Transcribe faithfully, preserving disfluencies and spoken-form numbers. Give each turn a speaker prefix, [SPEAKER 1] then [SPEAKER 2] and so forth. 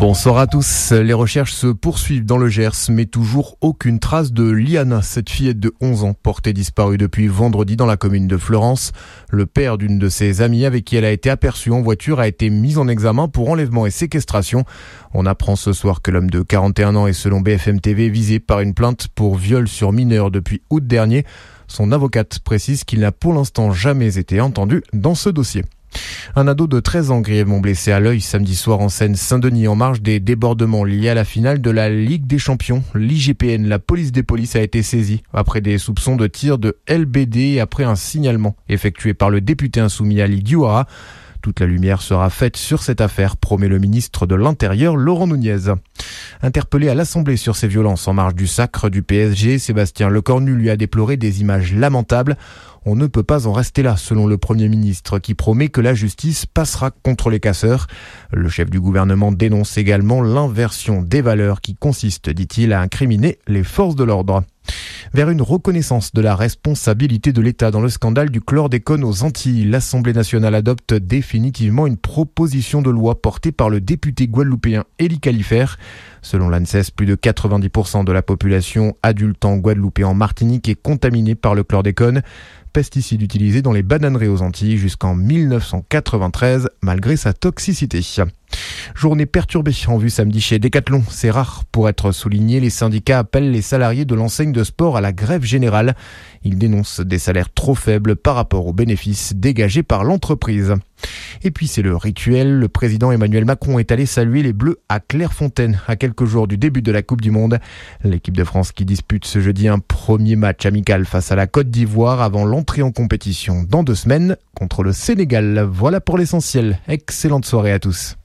[SPEAKER 1] Bonsoir à tous. Les recherches se poursuivent dans le Gers, mais toujours aucune trace de Liana, cette fillette de onze ans portée disparue depuis vendredi dans la commune de Fleurance. Le père d'une de ses amies avec qui elle a été aperçue en voiture a été mis en examen pour enlèvement et séquestration. On apprend ce soir que l'homme de quarante et un ans est selon B F M T V visé par une plainte pour viol sur mineur depuis août dernier. Son avocate précise qu'il n'a pour l'instant jamais été entendu dans ce dossier. Un ado de treize ans grièvement blessé à l'œil samedi soir en Seine-Saint-Denis en marge des débordements liés à la finale de la Ligue des Champions. L'I G P N, la police des polices, a été saisie après des soupçons de tir de L B D et après un signalement effectué par le député insoumis Ali Diouara. Toute la lumière sera faite sur cette affaire, promet le ministre de l'Intérieur Laurent Nunez. Interpellé à l'Assemblée sur ces violences en marge du sacre du P S G, Sébastien Lecornu lui a déploré des images lamentables. On ne peut pas en rester là, selon le Premier ministre, qui promet que la justice passera contre les casseurs. Le chef du gouvernement dénonce également l'inversion des valeurs qui consiste, dit-il, à incriminer les forces de l'ordre. Vers une reconnaissance de la responsabilité de l'État dans le scandale du chlordécone aux Antilles, l'Assemblée nationale adopte définitivement une proposition de loi portée par le député guadeloupéen Élie Califère. Selon l'ANSES, plus de quatre-vingt-dix pour cent de la population adulte en Guadeloupe et en Martinique est contaminée par le chlordécone, pesticide utilisé dans les bananeraies aux Antilles jusqu'en mille neuf cent quatre-vingt-treize, malgré sa toxicité. Journée perturbée en vue samedi chez Decathlon. C'est rare pour être souligné. Les syndicats appellent les salariés de l'enseigne de sport à la grève générale. Ils dénoncent des salaires trop faibles par rapport aux bénéfices dégagés par l'entreprise. Et puis c'est le rituel. Le président Emmanuel Macron est allé saluer les Bleus à Clairefontaine à quelques jours du début de la Coupe du Monde. L'équipe de France qui dispute ce jeudi un premier match amical face à la Côte d'Ivoire avant l'entrée en compétition dans deux semaines contre le Sénégal. Voilà pour l'essentiel. Excellente soirée à tous.